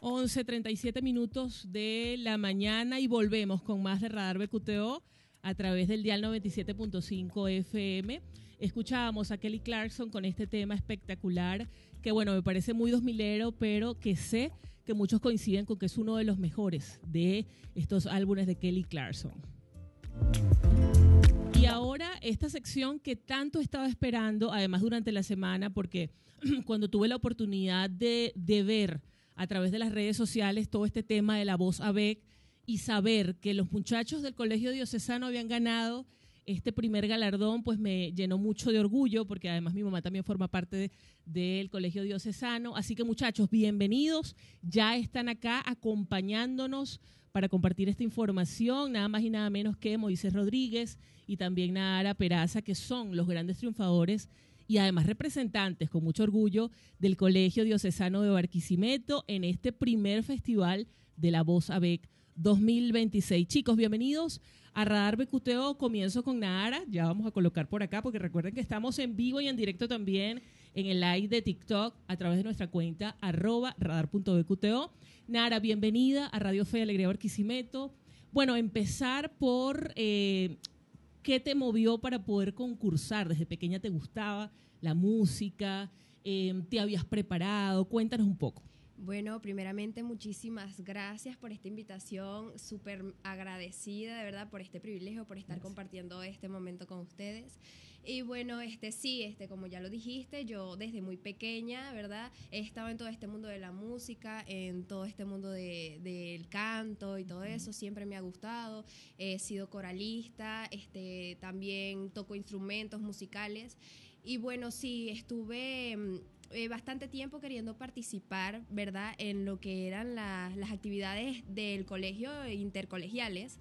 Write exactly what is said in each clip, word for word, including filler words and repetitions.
once treinta y siete minutos de la mañana y volvemos con más de Radar B Q T O a través del dial noventa y siete punto cinco F M. Escuchábamos a Kelly Clarkson con este tema espectacular que, bueno, me parece muy dos milero, pero que sé que muchos coinciden con que es uno de los mejores de estos álbumes de Kelly Clarkson. Y ahora esta sección que tanto estaba esperando, además durante la semana, porque cuando tuve la oportunidad de, de ver a través de las redes sociales todo este tema de la voz A B E C y saber que los muchachos del Colegio Diocesano habían ganado este primer galardón, pues me llenó mucho de orgullo, porque además mi mamá también forma parte de, del Colegio Diocesano. Así que, muchachos, bienvenidos. Ya están acá acompañándonos para compartir esta información, nada más y nada menos que Moisés Rodríguez y también Nahara Peraza, que son los grandes triunfadores y además representantes con mucho orgullo del Colegio Diocesano de Barquisimeto en este primer festival de la Voz A B E C dos mil veintiséis. Chicos, bienvenidos a Radar B Q T O. Comienzo con Nahara, ya vamos a colocar por acá, porque recuerden que estamos en vivo y en directo también en el live de TikTok a través de nuestra cuenta arroba radar punto B Q T O. Nahara, bienvenida a Radio Fe y Alegría Barquisimeto. Bueno, empezar por eh, ¿qué te movió para poder concursar? ¿Desde pequeña te gustaba la música? Eh, ¿Te habías preparado? Cuéntanos un poco. Bueno, primeramente muchísimas gracias por esta invitación, súper agradecida de verdad por este privilegio, por estar gracias. compartiendo este momento con ustedes. Y bueno, este sí, este como ya lo dijiste, yo desde muy pequeña, ¿verdad? He estado en todo este mundo de la música, en todo este mundo de, del canto y todo eso, siempre me ha gustado. He sido coralista, este también toco instrumentos musicales. Y bueno, sí, estuve eh, bastante tiempo queriendo participar, ¿verdad?, en lo que eran la, las actividades del colegio intercolegiales.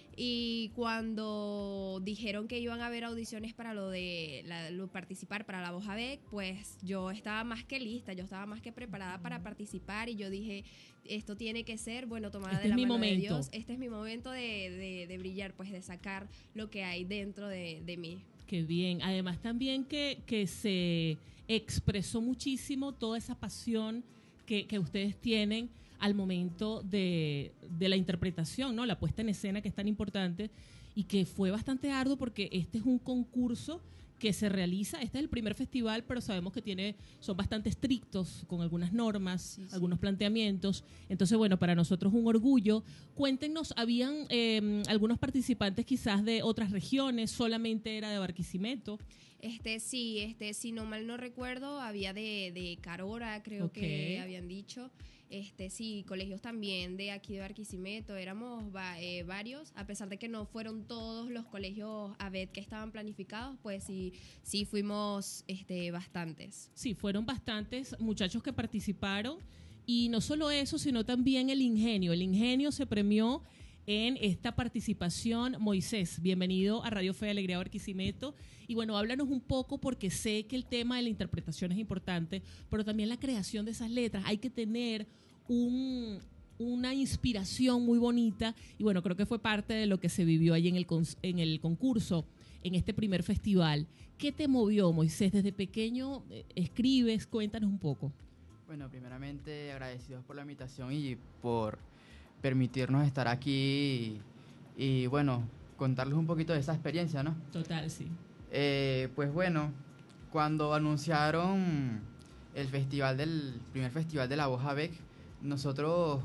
Y cuando dijeron que iban a haber audiciones para lo de la, lo, participar para la Voz A B E C, pues yo estaba más que lista, yo estaba más que preparada para participar y yo dije, esto tiene que ser, bueno, tomada este de la es mano mi de momento. Dios. Este es mi momento de, de, de brillar, pues de sacar lo que hay dentro de, de mí. Qué bien. Además también que, que se expresó muchísimo toda esa pasión que, que ustedes tienen al momento de, de la interpretación, ¿no? La puesta en escena, que es tan importante y que fue bastante arduo porque este es un concurso que se realiza, este es el primer festival, pero sabemos que tiene, son bastante estrictos con algunas normas, sí, sí. algunos planteamientos. Entonces, bueno, para nosotros un orgullo. Cuéntenos, ¿habían eh, algunos participantes quizás de otras regiones? ¿Solamente era de Barquisimeto? Este, sí, este, si no mal no recuerdo, había de, de Carora, creo okay. que habían dicho. Este, sí, colegios también de aquí de Barquisimeto, éramos va, eh, varios, a pesar de que no fueron todos los colegios A B E C que estaban planificados, pues sí, sí fuimos este, bastantes. Sí, fueron bastantes muchachos que participaron y no solo eso, sino también el ingenio. El ingenio se premió en esta participación. Moisés, bienvenido a Radio Fe y Alegría Barquisimeto. Y bueno, háblanos un poco, porque sé que el tema de la interpretación es importante, pero también la creación de esas letras. Hay que tener un, una inspiración muy bonita y bueno, creo que fue parte de lo que se vivió allí en el, en el concurso, en este primer festival. ¿Qué te movió, Moisés? Desde pequeño eh, escribes, cuéntanos un poco. Bueno, primeramente agradecidos por la invitación y por permitirnos estar aquí y, y bueno, contarles un poquito de esa experiencia, ¿no? Total, sí. Eh, pues bueno, cuando anunciaron el festival del primer festival de la Voz A B E C, nosotros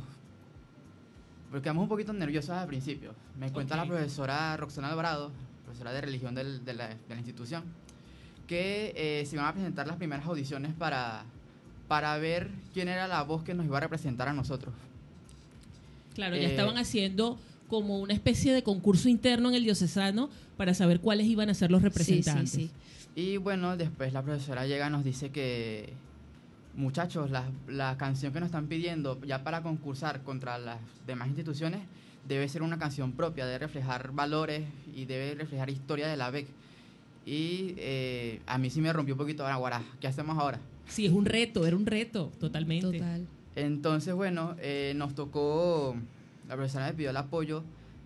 pues, quedamos un poquito nerviosos al principio. Me cuenta okay. la profesora Roxana Alvarado, profesora de religión del, de, la, de la institución, que eh, se iban a presentar las primeras audiciones para, para ver quién era la voz que nos iba a representar a nosotros. Claro, ya eh, estaban haciendo como una especie de concurso interno en el diocesano para saber cuáles iban a ser los representantes. Sí, sí, sí. Y bueno, después la profesora llega y nos dice que, muchachos, la, la canción que nos están pidiendo ya para concursar contra las demás instituciones debe ser una canción propia, debe reflejar valores y debe reflejar historia de la A B E C. Y eh, a mí sí me rompió un poquito, ahora, guará, ¿qué hacemos ahora? Sí, es un reto, era un reto, totalmente. Total. Entonces, bueno, eh, nos tocó, la profesora me pidió el apoyo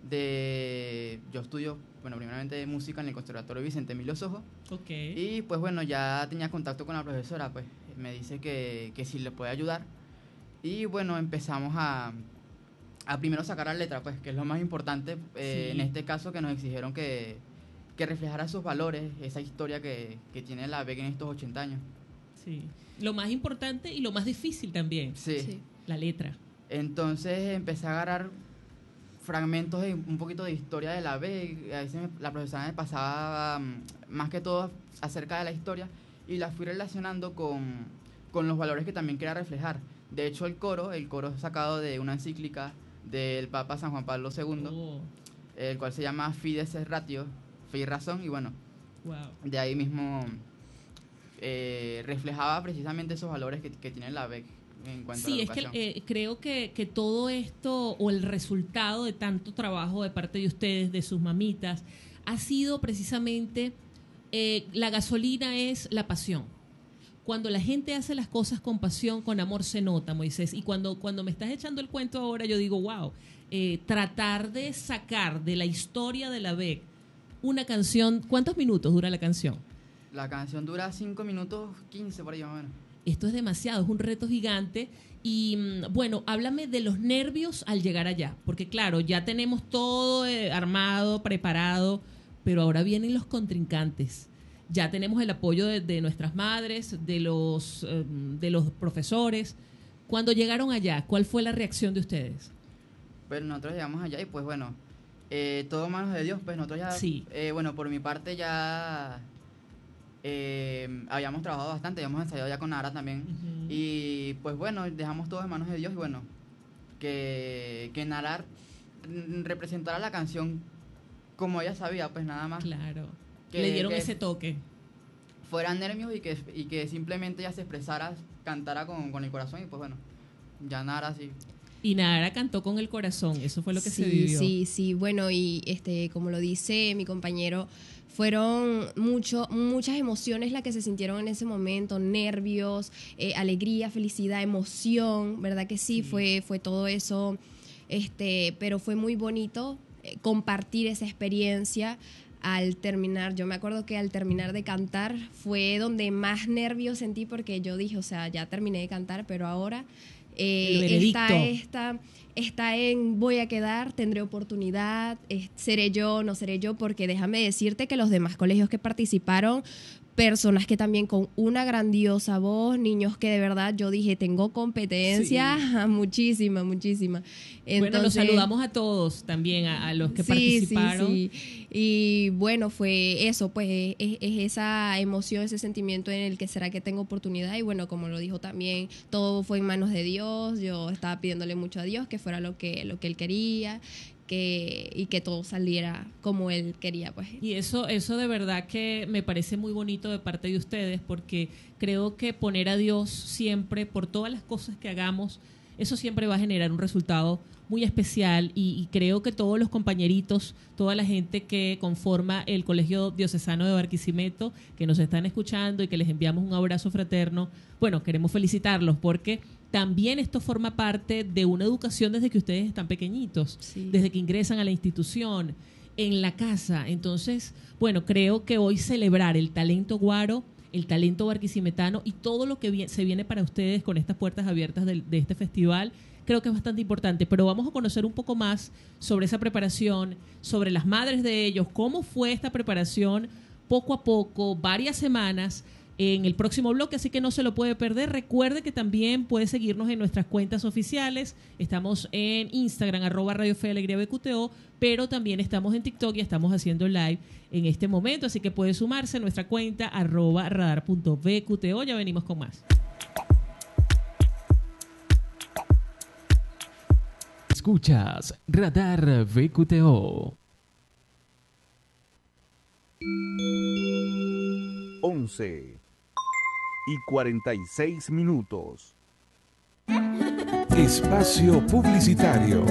de, yo estudio, bueno, primeramente música en el Conservatorio Vicente Emilio Sojo. Ok. Y pues bueno, ya tenía contacto con la profesora, pues me dice que, que si le puede ayudar. Y bueno, empezamos a, a primero sacar la letra, pues, que es lo más importante. Eh, Sí. En este caso, que nos exigieron que, que reflejara sus valores, esa historia que, que tiene la B E C en estos ochenta años. Sí. Lo más importante y lo más difícil también, Sí. Sí. la letra. Entonces empecé a agarrar fragmentos de un poquito de historia de la B E C. A veces me- la profesora me pasaba um, más que todo acerca de la historia y la fui relacionando con, con los valores que también quería reflejar. De hecho, el coro, el coro es sacado de una encíclica del Papa San Juan Pablo segundo, Oh, el cual se llama Fides et Ratio, fe y razón, y bueno, wow. de ahí mismo eh, reflejaba precisamente esos valores que, que tiene la B E C en cuanto Sí, a la es que educación. eh, creo que, que todo esto o el resultado de tanto trabajo de parte de ustedes, de sus mamitas, ha sido precisamente eh, la gasolina es la pasión. Cuando la gente hace las cosas con pasión, con amor, se nota, Moisés. Y cuando, cuando me estás echando el cuento ahora, yo digo, wow, eh, tratar de sacar de la historia de la B E C una canción, ¿cuántos minutos dura la canción? La canción dura cinco minutos quince por ahí más o menos. Esto es demasiado, es un reto gigante. Y mm, bueno, háblame de los nervios al llegar allá, porque claro, ya tenemos todo eh, armado, preparado, pero ahora vienen los contrincantes. Ya tenemos el apoyo de, de nuestras madres, de los, eh, de los profesores. Cuando llegaron allá, ¿cuál fue la reacción de ustedes? Pero nosotros llegamos allá y pues bueno, eh, todo manos de Dios, pues nosotros ya, Sí. eh, bueno, por mi parte ya eh, habíamos trabajado bastante, habíamos ensayado ya con Nara también. Ujú. Y pues bueno, dejamos todo en manos de Dios y bueno, que, que Nara mm, representara la canción como ella sabía, pues nada más. Claro. Que- Le dieron que- ese toque. Fuera nervios y que, y que simplemente ella se expresara, cantara con, con el corazón y pues bueno, ya Nara sí. Y Nara cantó con el corazón, eso fue lo que sí, se vivió. Sí, sí, bueno, y este, como lo dice mi compañero, fueron mucho, muchas emociones las que se sintieron en ese momento, nervios, eh, alegría, felicidad, emoción, ¿verdad que sí? Sí. Fue, fue todo eso, este, pero fue muy bonito eh, compartir esa experiencia. Al terminar, yo me acuerdo que al terminar de cantar fue donde más nervios sentí porque yo dije, o sea, ya terminé de cantar, pero ahora eh, El veredicto. está esta, está en voy a quedar, tendré oportunidad, eh, seré yo, no seré yo, porque déjame decirte que los demás colegios que participaron, personas que también con una grandiosa voz, niños que de verdad yo dije, tengo competencia, muchísima, muchísima. Bueno, los Entonces, saludamos a todos también, a, a los que sí, participaron. Sí, sí. Y bueno, fue eso, pues es, es esa emoción, ese sentimiento en el que será que tengo oportunidad. Y bueno, como lo dijo también, todo fue en manos de Dios. Yo estaba pidiéndole mucho a Dios que fuera lo que, lo que Él quería, que, y que todo saliera como Él quería, pues. Y eso, eso de verdad que me parece muy bonito de parte de ustedes, porque creo que poner a Dios siempre, por todas las cosas que hagamos, eso siempre va a generar un resultado muy especial y, y creo que todos los compañeritos, toda la gente que conforma el Colegio Diocesano de Barquisimeto, que nos están escuchando y que les enviamos un abrazo fraterno, bueno, queremos felicitarlos porque también esto forma parte de una educación desde que ustedes están pequeñitos, Sí. desde que ingresan a la institución, en la casa. Entonces, bueno, creo que hoy celebrar el talento guaro, el talento barquisimetano y todo lo que vi- se viene para ustedes con estas puertas abiertas del- de este festival, creo que es bastante importante. Pero vamos a conocer un poco más sobre esa preparación, sobre las madres de ellos, cómo fue esta preparación poco a poco, varias semanas, en el próximo bloque, así que no se lo puede perder. Recuerde que también puede seguirnos en nuestras cuentas oficiales. Estamos en Instagram, arroba Radio Fe Alegría B Q T O, pero también estamos en TikTok y estamos haciendo live en este momento, así que puede sumarse a nuestra cuenta, arroba radar punto B Q T O. Ya venimos con más. Escuchas Radar B Q T O. once y cuarenta y seis minutos. Espacio Publicitario.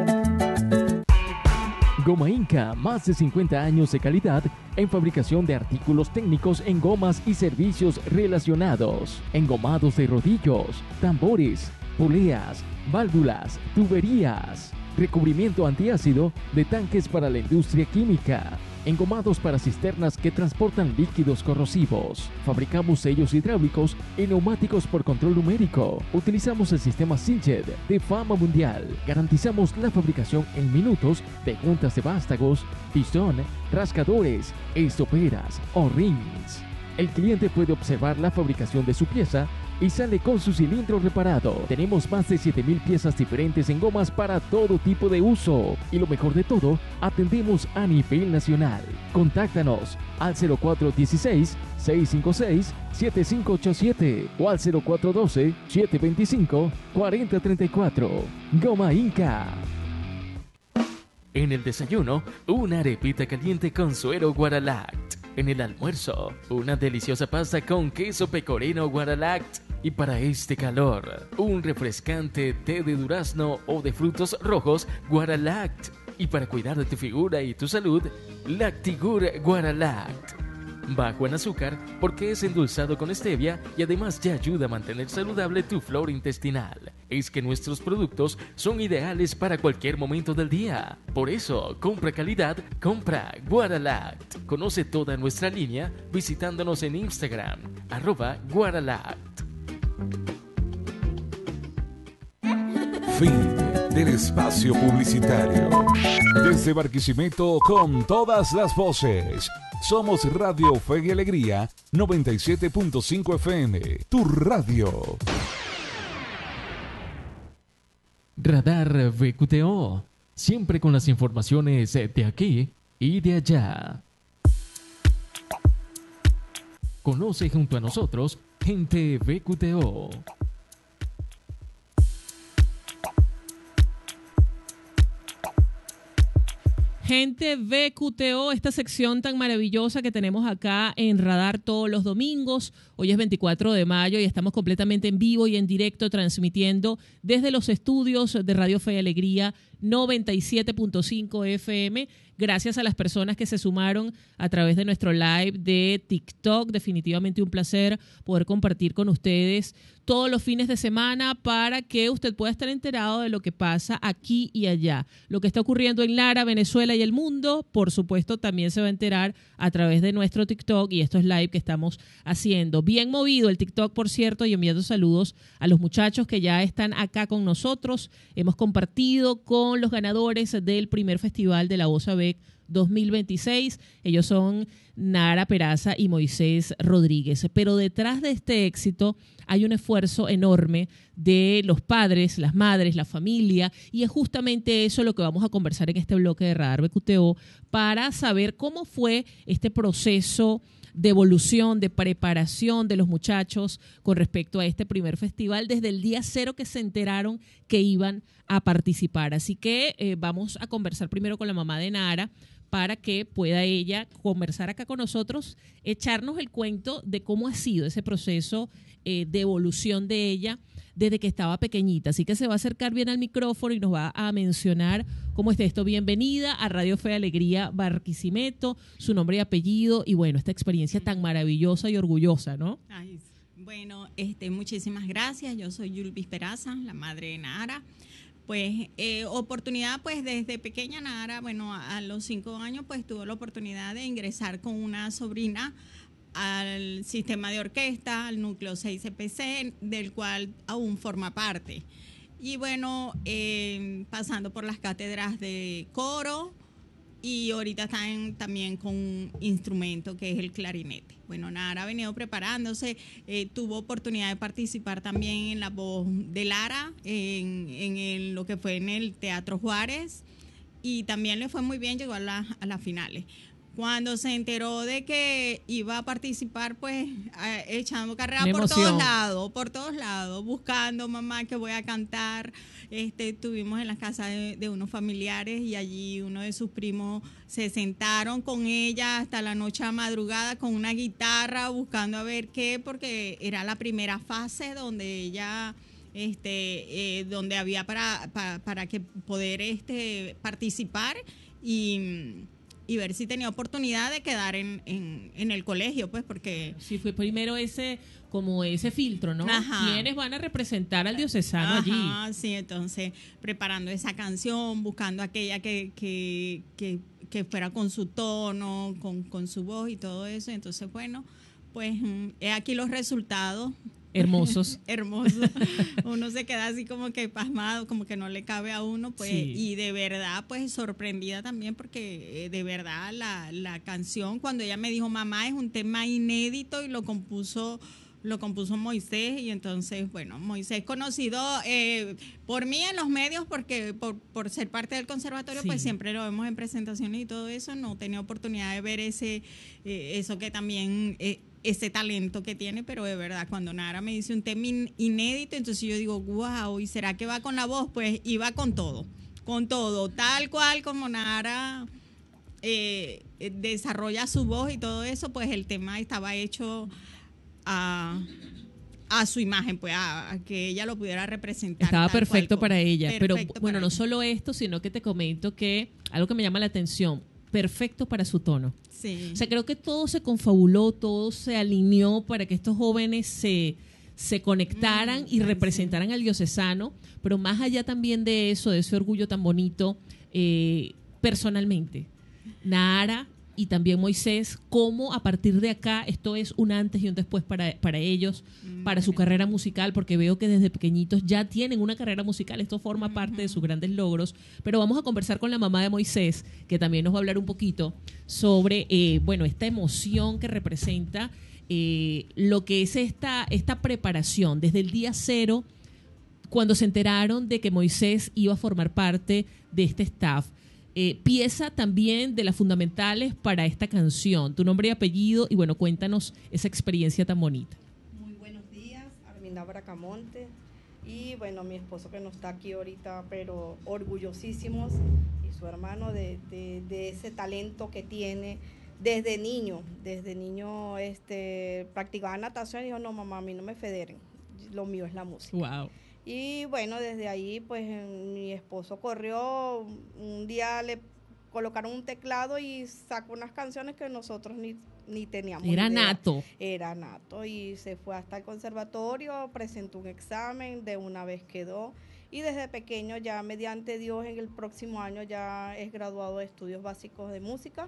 Goma Inca, más de cincuenta años de calidad en fabricación de artículos técnicos en gomas y servicios relacionados, engomados de rodillos, tambores, poleas, válvulas, tuberías, recubrimiento antiácido de tanques para la industria química, engomados para cisternas que transportan líquidos corrosivos. Fabricamos sellos hidráulicos y neumáticos por control numérico. Utilizamos el sistema Sinjet de fama mundial. Garantizamos la fabricación en minutos de juntas de vástagos, pistón, rascadores, estoperas o rings. El cliente puede observar la fabricación de su pieza y sale con su cilindro reparado. Tenemos más de siete mil piezas diferentes en gomas para todo tipo de uso. Y lo mejor de todo, atendemos a nivel nacional. Contáctanos al cero cuatro uno seis, seis cinco seis, siete cinco ocho siete o al cero cuatro uno dos, siete dos cinco, cuatro cero tres cuatro. Goma Inca. En el desayuno, una arepita caliente con suero Guaralact. En el almuerzo, una deliciosa pasta con queso pecorino Guaralact. Y para este calor, un refrescante té de durazno o de frutos rojos Guaralact. Y para cuidar de tu figura y tu salud, Lactigur Guaralact. Bajo en azúcar porque es endulzado con stevia y además te ayuda a mantener saludable tu flora intestinal. Es que nuestros productos son ideales para cualquier momento del día. Por eso, compra calidad, compra Guaralact. Conoce toda nuestra línea visitándonos en Instagram, arroba Guaralact. Fin del espacio publicitario. Desde Barquisimeto con todas las voces. Somos Radio Fe y Alegría noventa y siete punto cinco F M, tu radio. Radar V Q T O, siempre con las informaciones de aquí y de allá. Conoce junto a nosotros Gente V Q T O. Gente V Q T O, esta sección tan maravillosa que tenemos acá en Radar todos los domingos. Hoy es veinticuatro de mayo y estamos completamente en vivo y en directo transmitiendo desde los estudios de Radio Fe y Alegría noventa y siete punto cinco F M. Gracias a las personas que se sumaron a través de nuestro live de TikTok. Definitivamente un placer poder compartir con ustedes todos los fines de semana para que usted pueda estar enterado de lo que pasa aquí y allá. Lo que está ocurriendo en Lara, Venezuela y el mundo, por supuesto, también se va a enterar a través de nuestro TikTok y estos live que estamos haciendo. Bien movido el TikTok, por cierto, y enviando saludos a los muchachos que ya están acá con nosotros. Hemos compartido con los ganadores del primer festival de la Voz A B E C dos mil veintiséis. Ellos son Nara Peraza y Moisés Rodríguez. Pero detrás de este éxito hay un esfuerzo enorme de los padres, las madres, la familia, y es justamente eso lo que vamos a conversar en este bloque de Radar V Q T O para saber cómo fue este proceso de evolución, de preparación de los muchachos con respecto a este primer festival desde el día cero que se enteraron que iban a participar. Así que eh, vamos a conversar primero con la mamá de Nara para que pueda ella conversar acá con nosotros, echarnos el cuento de cómo ha sido ese proceso eh, de evolución de ella desde que estaba pequeñita. Así que se va a acercar bien al micrófono y nos va a mencionar cómo está esto. Bienvenida a Radio Fe y Alegría Barquisimeto, su nombre y apellido y bueno, esta experiencia tan maravillosa y orgullosa, ¿no? Ay, bueno, este, muchísimas gracias. Yo soy Yulvis Peraza, la madre de Nara. Pues eh, oportunidad, pues desde pequeña Nara, bueno, a, a los cinco años pues tuve la oportunidad de ingresar con una sobrina al sistema de orquesta, al núcleo seis C P C, del cual aún forma parte. Y bueno, eh, pasando por las cátedras de coro y ahorita están también con un instrumento que es el clarinete. Bueno, Nara ha venido preparándose, eh, tuvo oportunidad de participar también en la voz de Lara, en, en el, lo que fue en el Teatro Juárez, y también le fue muy bien, llegó a, la, a las finales. Cuando se enteró de que iba a participar, pues eh, echando carrera por todos lados, por todos lados, buscando, mamá, que voy a cantar. Este, estuvimos en la casa de, de unos familiares y allí uno de sus primos se sentaron con ella hasta la noche a madrugada con una guitarra buscando a ver qué, porque era la primera fase donde ella... Este, eh, donde había para, para, para que poder este, participar y... y ver si tenía oportunidad de quedar en, en, en el colegio, pues, porque... Sí, fue primero ese, como ese filtro, ¿no? Ajá. ¿Quiénes van a representar al diocesano allí? Ajá, sí, entonces, preparando esa canción, buscando aquella que, que, que, que fuera con su tono, con, con su voz y todo eso. Entonces, bueno, pues he aquí los resultados. Hermosos. Hermosos. Uno se queda así como que pasmado, como que no le cabe a uno, pues, sí. Y de verdad, pues, sorprendida también, porque eh, de verdad la, la canción, cuando ella me dijo, mamá, es un tema inédito y lo compuso lo compuso Moisés, y entonces, bueno, Moisés conocido eh, por mí en los medios, porque por, por ser parte del conservatorio, sí. Pues siempre lo vemos en presentaciones y todo eso. No tenía oportunidad de ver ese eh, eso que también, eh, ese talento que tiene, pero de verdad, cuando Nara me dice un tema in, inédito, entonces yo digo, wow, ¿y será que va con la voz? Pues iba con todo, con todo, tal cual como Nara eh, desarrolla su voz y todo eso, pues el tema estaba hecho A, a su imagen, pues a, a que ella lo pudiera representar. Estaba perfecto para ella, pero bueno, no ella. Solo esto, sino que te comento que algo que me llama la atención, perfecto para su tono. Sí. O sea, creo que todo se confabuló, todo se alineó para que estos jóvenes se, se conectaran mm, y representaran sí. al diocesano, pero más allá también de eso, de ese orgullo tan bonito, eh, personalmente, Nara y también Moisés, cómo a partir de acá esto es un antes y un después para, para ellos, para su carrera musical, porque veo que desde pequeñitos ya tienen una carrera musical, esto forma parte de sus grandes logros, pero vamos a conversar con la mamá de Moisés, que también nos va a hablar un poquito sobre, eh, bueno, esta emoción que representa eh, lo que es esta, esta preparación desde el día cero, cuando se enteraron de que Moisés iba a formar parte de este staff. Eh, pieza también de las fundamentales para esta canción. Tu nombre y apellido, y bueno, cuéntanos esa experiencia tan bonita. Muy buenos días, Arminda Bracamonte, y bueno, mi esposo que no está aquí ahorita, pero orgullosísimos, y su hermano de, de, de ese talento que tiene desde niño. Desde niño este, practicaba natación y dijo, no mamá, a mí no me federen, lo mío es la música. Wow. Y bueno, desde ahí pues mi esposo corrió, un día le colocaron un teclado y sacó unas canciones que nosotros ni, ni teníamos Era idea. nato. Era nato y se fue hasta el conservatorio, presentó un examen, de una vez quedó, y desde pequeño ya mediante Dios en el próximo año ya es graduado de estudios básicos de música.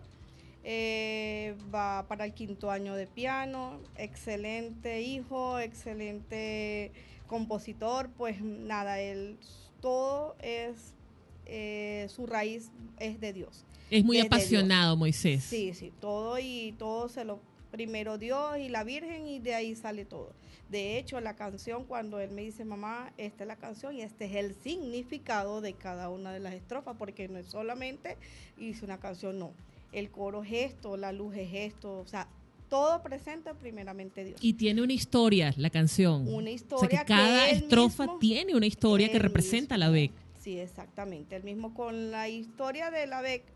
Eh, va para el quinto año de piano, excelente hijo, excelente compositor, pues nada, él todo es, eh, su raíz es de Dios. Es muy apasionado, Dios. Moisés. Sí, sí, todo y todo se lo, primero Dios y la Virgen, y de ahí sale todo. De hecho, la canción, cuando él me dice, mamá, esta es la canción y este es el significado de cada una de las estrofas, porque no es solamente hice una canción, no. El coro es esto, la luz es esto, o sea, todo presenta primeramente Dios. Y tiene una historia, la canción. Una historia. O sea, que cada que estrofa mismo, tiene una historia que representa mismo, a la B E C. Sí, exactamente. El mismo con la historia de la B E C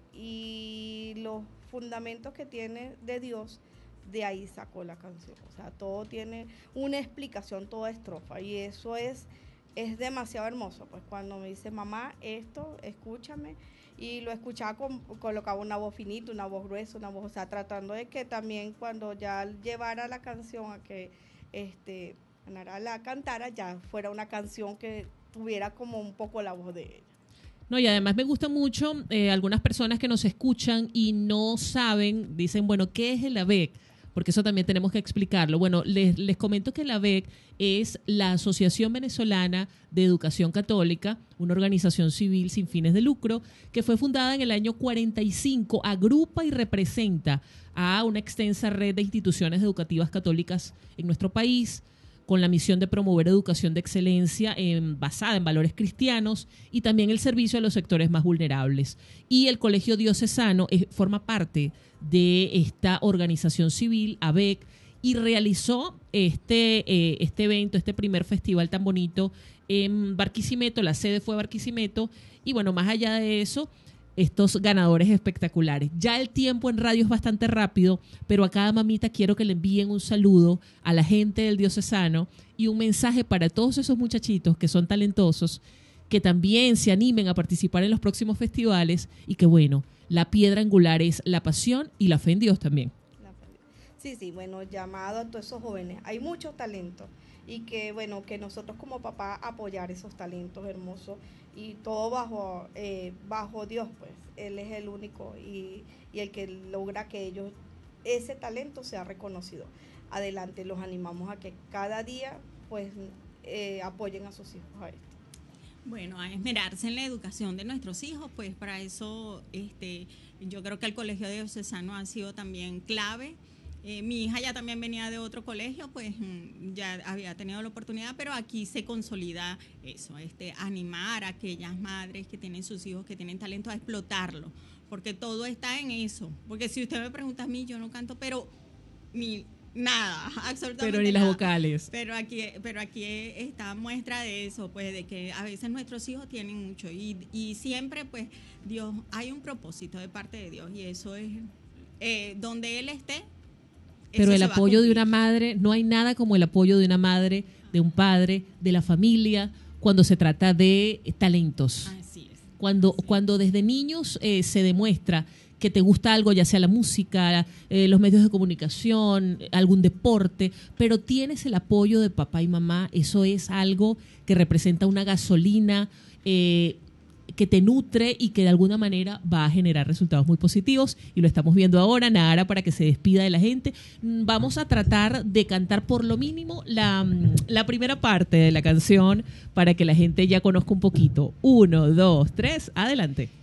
y los fundamentos que tiene de Dios, de ahí sacó la canción. O sea, todo tiene una explicación, toda estrofa. Y eso es, es demasiado hermoso. Pues cuando me dice, mamá, esto, escúchame. Y lo escuchaba, con, colocaba una voz finita, una voz gruesa, una voz, o sea, tratando de que también cuando ya llevara la canción a que este, Nara la cantara, ya fuera una canción que tuviera como un poco la voz de ella. No, y además me gusta mucho, eh, algunas personas que nos escuchan y no saben, dicen, bueno, ¿qué es el A B E C? Porque eso también tenemos que explicarlo. Bueno, les, les comento que la B E C es la Asociación Venezolana de Educación Católica, una organización civil sin fines de lucro, que fue fundada en el año cuarenta y cinco, agrupa y representa a una extensa red de instituciones educativas católicas en nuestro país, con la misión de promover educación de excelencia en, basada en valores cristianos, y también el servicio a los sectores más vulnerables. Y el Colegio Diocesano es, forma parte de esta organización civil, A B E C, y realizó este, eh, este evento, este primer festival tan bonito en Barquisimeto. La sede fue Barquisimeto, y bueno, más allá de eso, estos ganadores espectaculares. Ya el tiempo en radio es bastante rápido, pero a cada mamita quiero que le envíen un saludo a la gente del Diocesano y un mensaje para todos esos muchachitos que son talentosos, que también se animen a participar en los próximos festivales, y que bueno, la piedra angular es la pasión y la fe en Dios también. Sí, sí, bueno, llamado a todos esos jóvenes. Hay muchos talentos y que, bueno, que nosotros como papá apoyar esos talentos hermosos y todo bajo eh, bajo Dios, pues. Él es el único y, y el que logra que ellos, ese talento sea reconocido. Adelante, los animamos a que cada día, pues, eh, apoyen a sus hijos a esto. Bueno, a esmerarse en la educación de nuestros hijos, pues para eso este, yo creo que el Colegio Diocesano ha sido también clave. Eh, mi hija ya también venía de otro colegio, pues ya había tenido la oportunidad, pero aquí se consolida eso, este, animar a aquellas madres que tienen sus hijos, que tienen talento, a explotarlo, porque todo está en eso. Porque si usted me pregunta a mí, yo no canto, pero ni nada, absolutamente Pero ni nada. las vocales. Pero aquí, pero aquí está muestra de eso, pues de que a veces nuestros hijos tienen mucho y, y siempre, pues, Dios, hay un propósito de parte de Dios y eso es eh, donde Él esté. Pero el apoyo de una madre, no hay nada como el apoyo de una madre, de un padre, de la familia, cuando se trata de talentos. Así es. Cuando, Así es. cuando desde niños eh, se demuestra que te gusta algo, ya sea la música, eh, los medios de comunicación, algún deporte, pero tienes el apoyo de papá y mamá, eso es algo que representa una gasolina eh, que te nutre y que de alguna manera va a generar resultados muy positivos, y lo estamos viendo ahora. Nahara, para que se despida de la gente, vamos a tratar de cantar por lo mínimo la, la primera parte de la canción para que la gente ya conozca un poquito. Uno, dos, tres, adelante.